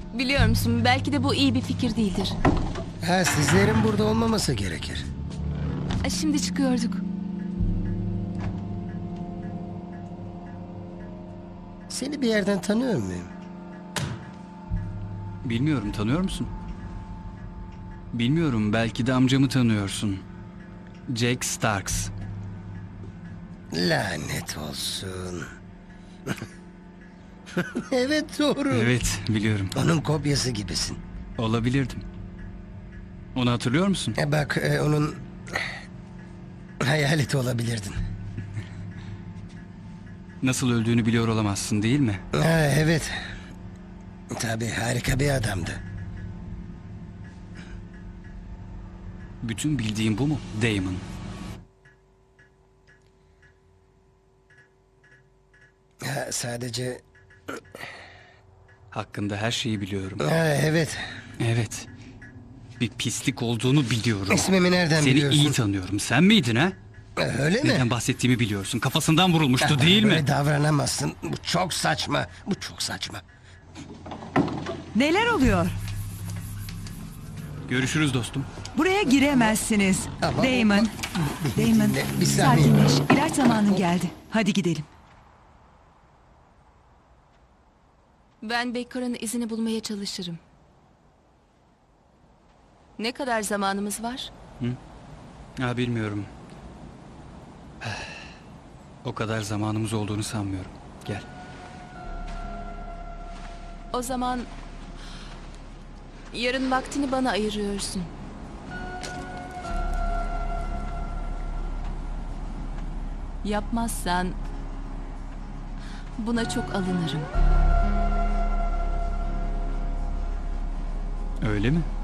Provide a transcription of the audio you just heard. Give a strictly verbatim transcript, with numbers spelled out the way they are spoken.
Biliyor musun, belki de bu iyi bir fikir değildir. Ha, sizlerin burada olmaması gerekir. E, Şimdi çıkıyorduk. Seni bir yerden tanıyor muyum? Bilmiyorum, tanıyor musun? Bilmiyorum, belki de amcamı tanıyorsun. Jack Starks. Lanet olsun. Evet, doğru. Evet, biliyorum. Onun kopyası gibisin. Olabilirdim. Onu hatırlıyor musun? E bak, e, onun hayaleti olabilirdin. Nasıl öldüğünü biliyor olamazsın, değil mi? Ha, evet. Tabii, harika bir adamdı. Bütün bildiğin bu mu, Damon? Ha, sadece... Hakkında her şeyi biliyorum. Ha, evet. Evet. Bir pislik olduğunu biliyorum. İsmimi nereden Seni biliyorsun? iyi tanıyorum. Sen miydin ha? Öyle mi? Neden bahsettiğimi biliyorsun. Kafasından vurulmuştu, Ha, değil Böyle mi? davranamazsın. Bu çok saçma. Bu çok saçma. Neler oluyor? Görüşürüz dostum. Buraya giremezsiniz. Ama- Damon. Bir Damon. dinle, bir saniye. Sakinleş. İlaç zamanın geldi. Hadi gidelim. Ben Baker'ın izini bulmaya çalışırım. Ne kadar zamanımız var? Ha, bilmiyorum. O kadar zamanımız olduğunu sanmıyorum. Gel. O zaman... Yarın vaktini bana ayırıyorsun. Yapmazsan... Buna çok alınırım. Öyle mi?